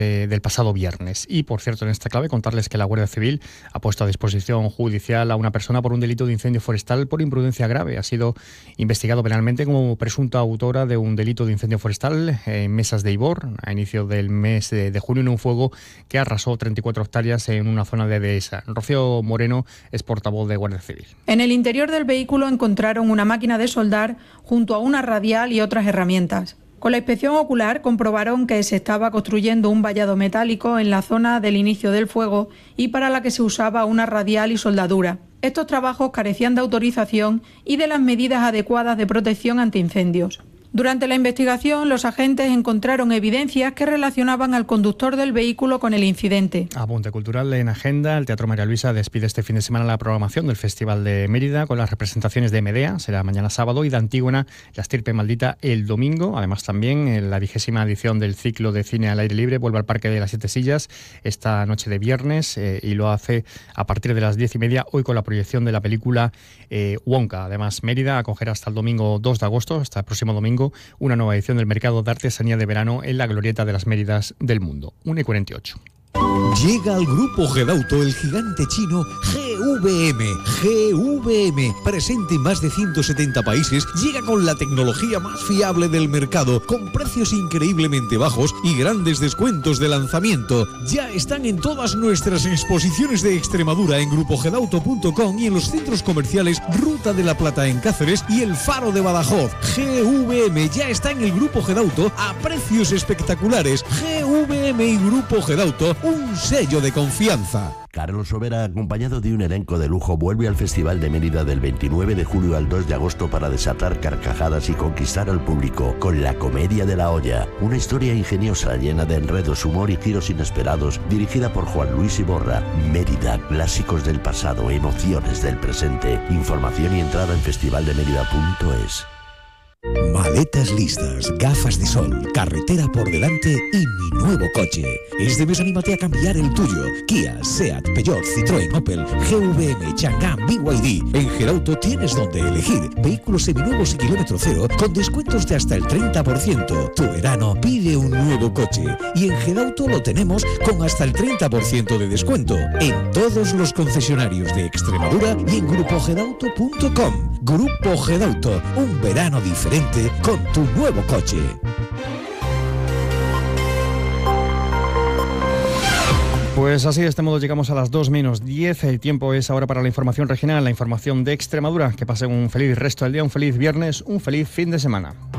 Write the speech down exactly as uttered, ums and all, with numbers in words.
del pasado viernes. Y, por cierto, en esta clave, contarles que la Guardia Civil ha puesto a disposición judicial a una persona por un delito de incendio forestal por imprudencia grave. Ha sido investigado penalmente como presunta autora de un delito de incendio forestal en Mesas de Ibor, a inicio del mes de, de junio, en un fuego que arrasó treinta y cuatro hectáreas en una zona de Dehesa. Rocío Moreno es portavoz de Guardia Civil. En el interior del vehículo encontraron una máquina de soldar junto a una radial y otras herramientas. Con la inspección ocular comprobaron que se estaba construyendo un vallado metálico en la zona del inicio del fuego y para la que se usaba una radial y soldadura. Estos trabajos carecían de autorización y de las medidas adecuadas de protección ante incendios. Durante la investigación, los agentes encontraron evidencias que relacionaban al conductor del vehículo con el incidente. Apunte cultural en agenda. El Teatro María Luisa despide este fin de semana la programación del Festival de Mérida con las representaciones de Medea, será mañana sábado, y de Antígona, La estirpe maldita, el domingo. Además, también en la vigésima edición del ciclo de cine al aire libre vuelve al Parque de las Siete Sillas esta noche de viernes eh, y lo hace a partir de las diez y media, hoy con la proyección de la película eh, Wonka. Además, Mérida acogerá hasta el domingo dos de agosto, hasta el próximo domingo, una nueva edición del Mercado de Artesanía de Verano en la Glorieta de las Méridas del Mundo. una y cuarenta y ocho. Llega al grupo Gedauto el gigante chino G V M. G V M, presente en más de ciento setenta países, llega con la tecnología más fiable del mercado, con precios increíblemente bajos y grandes descuentos de lanzamiento. Ya están en todas nuestras exposiciones de Extremadura en grupo gedauto punto com y en los centros comerciales Ruta de la Plata en Cáceres y El Faro de Badajoz. G V M ya está en el grupo Gedauto a precios espectaculares. G V M y grupo Gedauto, un sello de confianza. Carlos Sobera, acompañado de un elenco de lujo, vuelve al Festival de Mérida del veintinueve de julio al dos de agosto para desatar carcajadas y conquistar al público con La Comedia de la Olla, una historia ingeniosa llena de enredos, humor y giros inesperados, dirigida por Juan Luis Iborra. Mérida, clásicos del pasado, emociones del presente. Información y entrada en festival de mérida punto es. Maletas listas, gafas de sol, carretera por delante y mi nuevo coche. Este mes anímate a cambiar el tuyo. Kia, Seat, Peugeot, Citroën, Opel, G V M, Chang'an, B Y D. En Gedauto tienes donde elegir. Vehículos seminuevos y kilómetro cero con descuentos de hasta el treinta por ciento. Tu verano pide un nuevo coche. Y en Gedauto lo tenemos con hasta el treinta por ciento de descuento. En todos los concesionarios de Extremadura y en grupo gedauto punto com. Grupo Gedauto, un verano diferente con tu nuevo coche. Pues así, de este modo llegamos a las dos menos diez. El tiempo es ahora para la información regional, la información de Extremadura. Que pasen un feliz resto del día, un feliz viernes, un feliz fin de semana.